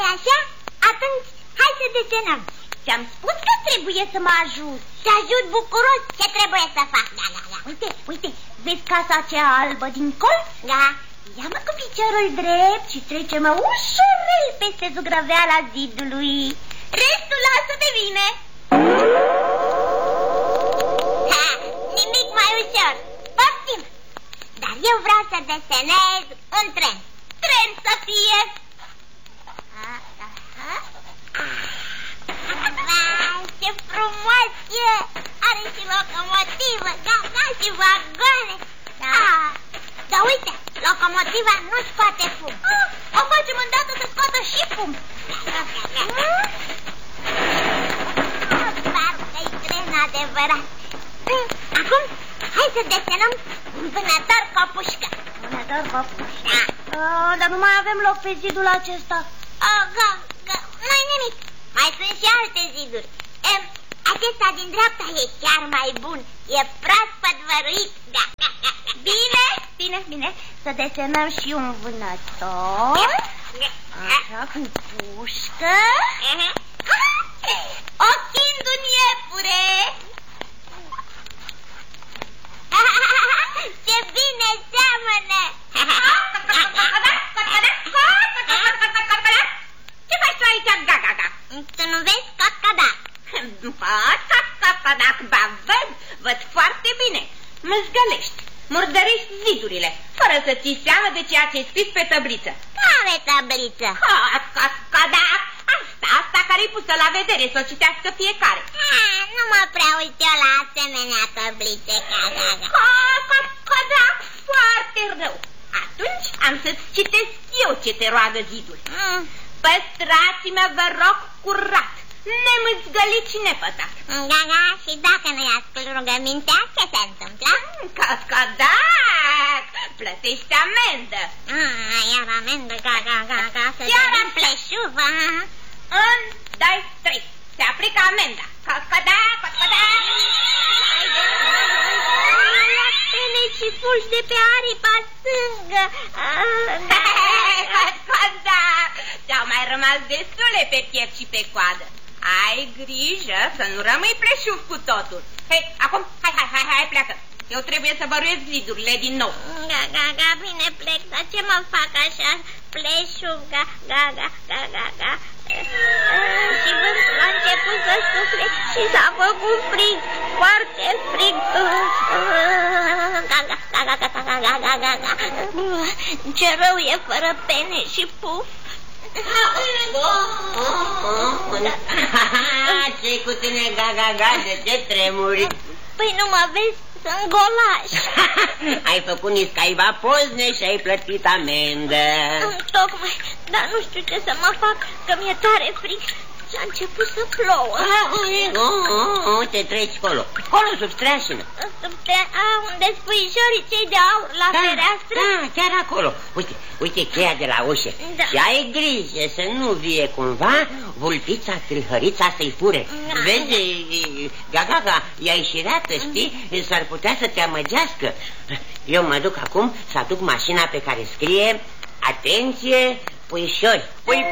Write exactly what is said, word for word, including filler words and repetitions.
așa? Atunci, hai să desenăm. Ți-am spus că trebuie să mă ajut. Te ajut bucuros. Ce trebuie să fac? Da, da, da. Uite, uite, vezi casa aceea albă din colț? Da. Ia-mă cu piciorul drept și trece-mă ușurel peste zugrăveala zidului. Restul lasă de mine. Ha, nimic mai ușor. Poftim. Dar eu vreau să desenez un tren. Tren să fie. Vai, ce frumos e! Are și locomotivă, da, da, și vagoane. Da. Ah, dar uite, locomotiva nu scoate fum. Ah, o facem îndată să scoată și fum. Parcă-i tren adevărat. Acum, hai să desenăm un vânător cu o pușcă. Vânător cu o pușcă? Oh, dar nu mai avem loc pe zidul acesta. Oh, ga, ga, nu-i nimic. Mai sunt și alte ziduri. em, Acesta din dreapta e chiar mai bun. E proaspăt văruit. Da, da, da, da. Bine, bine, bine. Să desenăm și un vânător. Așa, cu pușcă. Ochind un iepure. Ce bine seamănă. Ce faci tu aici, Gaga? Tu nu vezi cotcodac? Cotcodac, ba văd, văd foarte bine. Mă zgălești, murdărești zidurile, fără să ții seama de ceea ce ai scris pe tabliță. Care tabliță? Cotcodac, asta, asta care-i pusă la vedere, să o citească fiecare. Ah, nu mă prea uit eu la asemenea tablițe, Gaga. Cotcodac, foarte rău. Atunci am să-ți citesc eu ce te roagă zidul. Mm. Păstrați-mă, vă rog, curat, nemâzgălit și nepătat. Gaga, și dacă nu-i ascult rugămintea, ce se întâmplă? Cotcodac, plătești amendă. Ah, iar amendă, Gaga, Gaga, să Iar vedem pleșuvă. Un, doi, trei, se aplică amenda. Cotcodac, Cotcodac. Pene și fulgi de pe aripa stângă. Cotcodac, ți-au mai rămas destule pe piept și pe coadă. Ai grijă să nu rămâi pleșuv cu totul. Hei, acum, hai, hai, hai, hai, pleacă. Eu trebuie să băruiesc zidurile din nou. Gaga, Gaga, bine plec, dar ce mă fac așa pleșuv, Gaga, Gaga, Gaga. Și vântul a început să sufle și s-a făcut frig, foarte frig. Gaga, Gaga, Gaga, Gaga, Gaga. Ce rău e fără pene și puf. Ce-i cu tine, Gaga, de ce tremuri? Păi nu mă vezi? Sunt golaș. Ai făcut niscaiva pozne și ai plătit amendă. Tocmai, dar nu știu ce să mă fac, că mi-e tare frig. Și-a început să plouă. Te treci colo, colo sub streașină. A, unde spuișorii cei de aur la da, fereastră? Da, chiar acolo. Uite, uite cheia de la ușă. Da. Și ai grijă să nu vie cumva vulpița tâlhărița să-i fure. Da. Vezi, Gaga, ea e șireată, știi? S-ar putea să te amăgească. Eu mă duc acum să aduc mașina pe care scrie: atenție, puișori. Pui